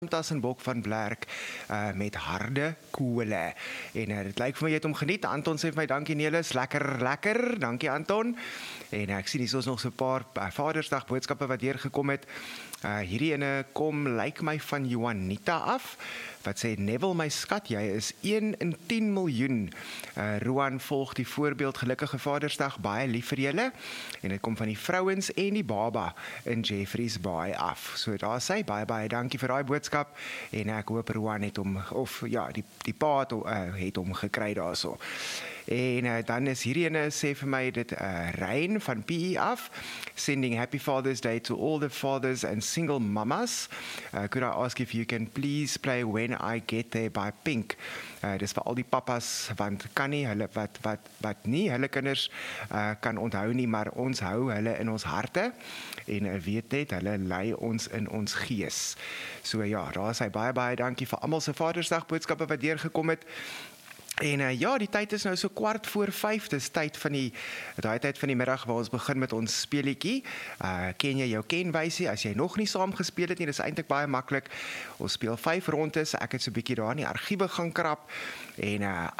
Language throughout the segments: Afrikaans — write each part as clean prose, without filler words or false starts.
Tassenbok van Blerk met harde kole. En dit lyk vir my jy het hom geniet. Anton sê vir my dankie Nelis, lekker. Dankie Anton. En ek sien hier is nog so 'n paar Vadersdag boodskappe wat deurgekom het. Hierdie ene kom lyk my van Juanita af. Wat sê Neville my skat, jy is 1 in 10 miljoen. Roan volg die voorbeeld, gelukkige Vadersdag, baie lief vir julle. En dit kom van die vrouens en die baba in Jeffreys Bay af. So daar sê baie dankie vir daai boodskap en ek hoop Roan het hom of ja, die pa het hom gekry daarso. En dan is hierdie ene sê vir my dit Rein van PE af. Sending happy Father's Day to all the fathers and single mamas. Could I ask if you can please play When I Get There by Pink? Dis vir al die papas want kan nie hulle wat nie hulle kinders kan onthou nie, maar ons hou hulle in ons harte en weet net hulle lei ons in ons gees. So ja, daar is hy baie dankie vir almal se Vadersdag boodskappe wat deurgekom het. En ja, die tyd is nou so 4:15, dis daai tyd van die middag waar ons begin met ons speletjie. Ken jy jou kenwysie? As jy nog nie saam gespeel het nie, dis eintlik baie maklik. Ons speel 5 rondes. Ek het so 'n bietjie daar in die argiewe gaan krap en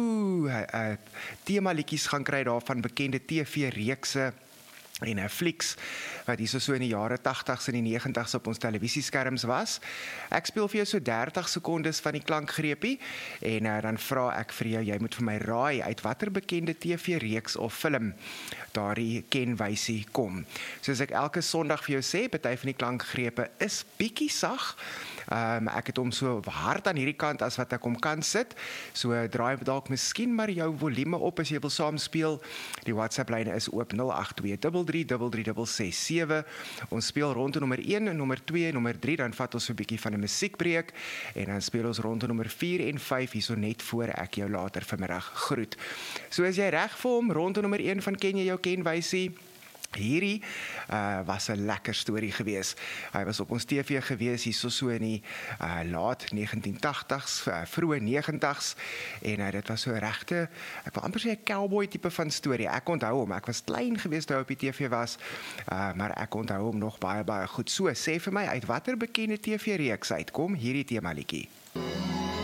tema liedjies gaan kry daarvan bekende TV-reekse en flieks wat hier so in die jare 80s en die 90s op ons televisieskerms was. Ek speel vir jou so 30 sekondes van die klankgreepie en dan vra ek vir jou, jy moet vir my raai uit watter bekende TV-reeks of film daardie kenwysie kom. Soos ek elke Sondag vir jou sê, party van die klankgrepe is bietjie sag. Ek het hom so hard aan hierdie kant as wat ek hom kan sit. So draai dalk miskien maar jou volume op as jy wil saam speel. Die WhatsApp lyne is oop 082333367. Ons speel ronde nommer 1 en nommer 2 en nommer 3, dan vat ons so 'n bietjie van 'n musiekbreek en dan speel ons ronde nommer 4 en 5 hierso net voor ek jou later vanmiddag groet. So as jy reg vir hom, ronde nommer 1 van ken jy jou kenwysie? Hierdie was 'n lekker storie gewees. Hy was op ons TV gewees hier so in die laat 1980s, vroeë 90s en dit was so regte, ek wil amper sê 'n cowboy tipe van storie. Ek onthou hom. Ek was klein gewees toe hy op die TV was, maar ek onthou hom nog baie goed. So sê vir my uit watter bekende TV-reeks uitkom hierdie tema liedjie?